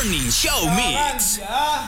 Morning Show Mix.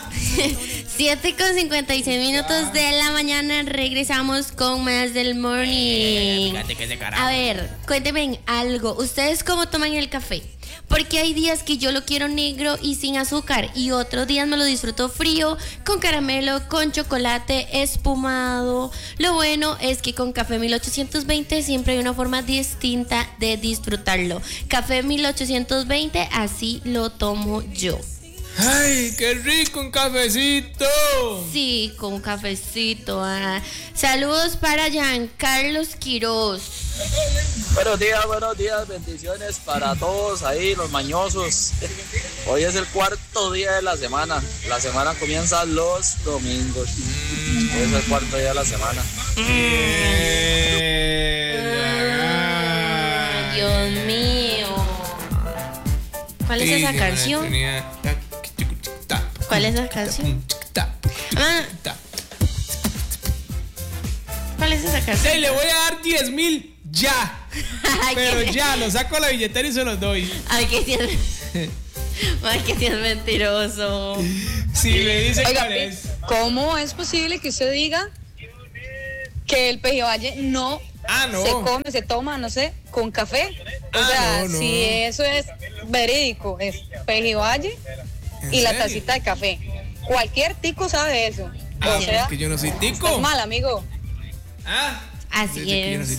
7:56 de la mañana. Regresamos con más del Morning. A ver, cuéntenme algo. ¿Ustedes cómo toman el café? Porque hay días que yo lo quiero negro y sin azúcar, y otros días me lo disfruto frío, con caramelo, con chocolate, espumado. Lo bueno es que con Café 1820 siempre hay una forma distinta de disfrutarlo. Café 1820, así lo tomo yo. ¡Ay, qué rico un cafecito! Sí, con un cafecito. Saludos para Giancarlos Quiroz. Buenos días, bendiciones para todos ahí, los mañosos. Hoy es el cuarto día de la semana. La semana comienza los domingos. Hoy es el cuarto día de la semana. Dios mío. ¿Cuál es esa canción? ¿Cuál es esa canción? ¿Cuál es esa canción? Sí, le voy a dar 10,000 ya. Pero ya, lo saco a la billetera y se los doy. Ay, que tienes mentiroso. Sí, me dice Oiga, cuál es. ¿cómo es posible que usted diga que el pejibaye no se come, se toma, no sé, con café? O sea, no. si eso es verídico, es pejibaye y la tacita de café. Cualquier tico sabe eso. O sea, es que yo no soy tico. estás mal, amigo. Así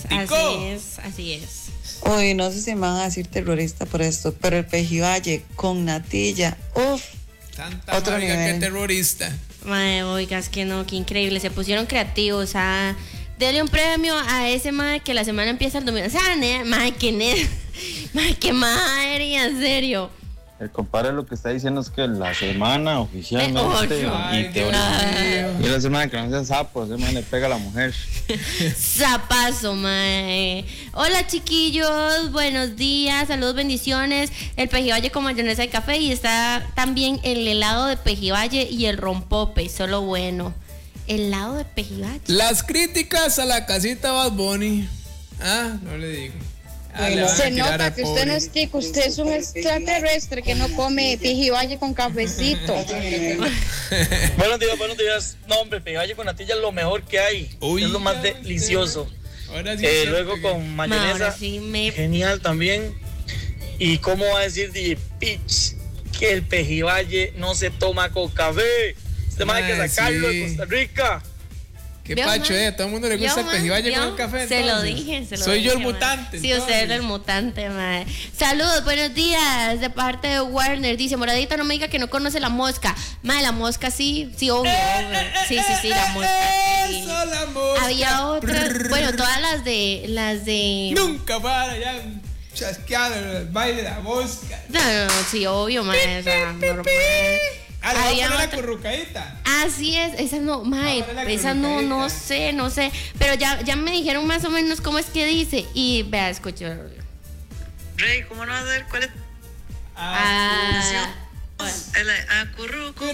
es. Uy, no sé si me van a decir terrorista por esto, pero el pejibaye con natilla, Tanta otro marica nivel. que terrorista. Madre, oigas que no, qué increíble. Se pusieron creativos. Dele un premio a ese madre que la semana empieza el domingo. O sea, madre, qué madre, en serio. El compadre lo que está diciendo es que la semana oficialmente y la semana que no sean sapos, ese man le pega a la mujer. Zapazo, mae. Hola, chiquillos, buenos días, saludos, bendiciones. El pejibaye con mayonesa de café, y está también el helado de pejibaye y el rompope, solo bueno. Helado de pejibaye. Las críticas a la casita Bad Bunny. No le digo. Se nota que usted no es tico, usted es un extraterrestre que no come pejibaye con cafecito. Buenos días. No, hombre, pejibaye con natilla es lo mejor que hay. Uy. Es lo más delicioso. Ahora sí Luego con mayonesa, genial también. ¿Y cómo va a decir DJ Pitch que el pejibaye no se toma con café? Este más hay que sacarlo de Costa Rica. Qué pacho, a todo el mundo le gusta el pejibaye con el café. Se lo dije. Soy yo el mutante. Sí, usted es el mutante, madre. Saludos, buenos días, de parte de Warner. Dice, Moradita, no me diga que no conoce la mosca. Madre, la mosca sí, obvio. Sí, la mosca. Sí. Eso, la mosca. Había otras, bueno, todas las de... Nunca para, ya chasqueado el baile de la mosca. No, sí, obvio, madre, o sea, normal. Había una currucadita. Así es, esa no, mae, esa no sé, pero ya me dijeron más o menos cómo es que dice, y vea, escucho. Rey, ¿cómo no vas a ver cuál es? Ah, curruco.